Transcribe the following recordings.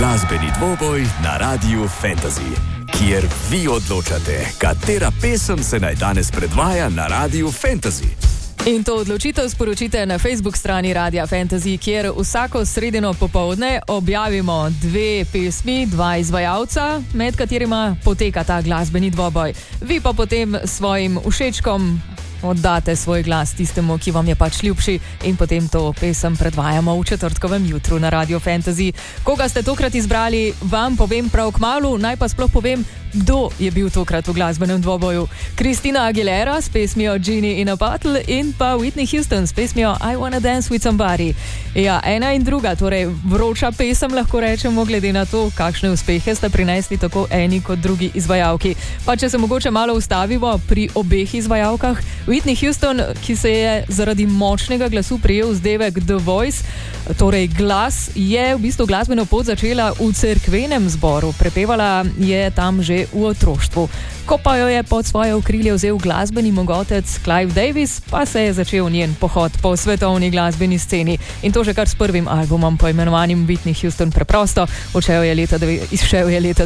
Glasbeni dvoboj na Radiu Fantasy, kjer vi odločate, katera pesem se naj danes predvaja na Radiu Fantasy. In to odločitev sporočite na Facebook strani Radia Fantasy, kjer vsako sredino popoldne objavimo 2 pesmi, 2 izvajalca, med katerima poteka ta glasbeni dvoboj. Vi pa potem svojim všečkom oddate svoj glas tistemu, ki vam je pač ljubši, in potem to pesem predvajamo v četrtkovem jutru na Radio Fantasy. Koga ste tokrat izbrali, vam povem prav kmalu, naj pa sploh povem, kdo je bil tokrat v glasbenem dvoboju. Christina Aguilera s pesmijo Genie in a Bottle in pa Whitney Houston s pesmijo I Wanna Dance with Somebody. Ja, ena in druga, torej vroča pesem, lahko rečemo, glede na to, kakšne uspehe sta prinesli tako eni kot drugi izvajalki. Pa če se mogoče malo ustavimo pri obeh izvajalkah, Whitney Houston, ki se je zaradi močnega glasu prijel vzdevek The Voice, torej glas, je v bistvu glasbeno pot začela v cerkvenem zboru. Prepevala je tam že v otroštvu. Ko pa jo je pod svoje okrilje vzel glasbeni mogotec Clive Davis, pa se je začel njen pohod po svetovni glasbeni sceni. In to že kar s prvim albumom, poimenovanim Whitney Houston preprosto. Izšel je leta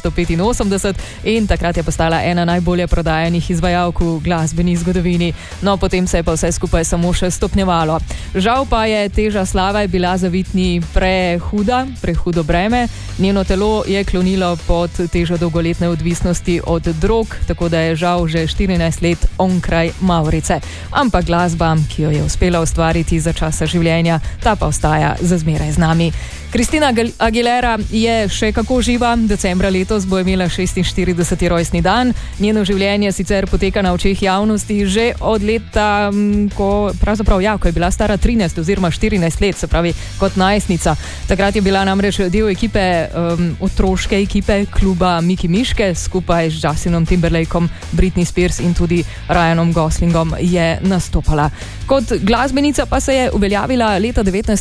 1985 in takrat je postala ena najbolje prodajanih izvajalk v glasbeni zgodovini. No, potem se je pa vse skupaj samo še stopnjevalo. Žal pa je teža slave bila za Whitney prehudo breme. Njeno telo je klonilo pod težo dolgoletne odvisnosti od drog, tako da je žal že 14 let onkraj mavrice. Ampak glasba, ki jo je uspela ustvariti za časa življenja, ta pa ostaja za zmeraj z nami. Christina Aguilera je še kako živa. Decembra letos bo imela 46. rojstni dan. Njeno življenje sicer poteka na očeh javnosti že od leta, ko je bila stara 13 oziroma 14 let, se pravi kot najstnica. Takrat je bila namreč del ekipe, otroške ekipe kluba Miki Miške, skupaj z Justinom Timberlakeom, Britney Spears in tudi Ryanom Goslingom je nastopala. Kot glasbenica pa se je uveljavila leta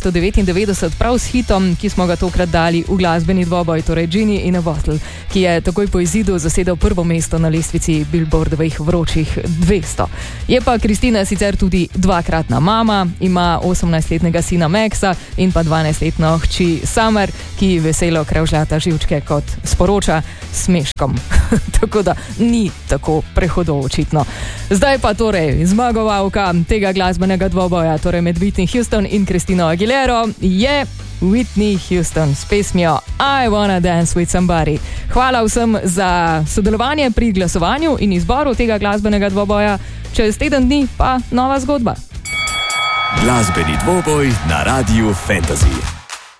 1999 prav s hitom, ki smo ga tokrat dali v glasbeni dvoboj, torej Genie in a Bottle, ki je takoj po izidu zasedel prvo mesto na lestvici Billboardovih vročih 200. Je pa Christina sicer tudi dvakratna mama, ima 18-letnega sina Maxa in pa 12-letno hči Summer, ki veselo krevžljata živčke, kot sporoča s smeškom. Tako da ni tako prehodo očitno. Zdaj pa torej zmagovalka tega glasbenega dvoboja, torej med Whitney Houston in Christino Aguilero, je Whitney Houston s pesmijo I Wanna Dance with Somebody. Hvala vsem za sodelovanje pri glasovanju in izboru tega glasbenega dvoboja. Čez teden dni pa nova zgodba. Glasbeni dvoboj na Radiu Fantasy.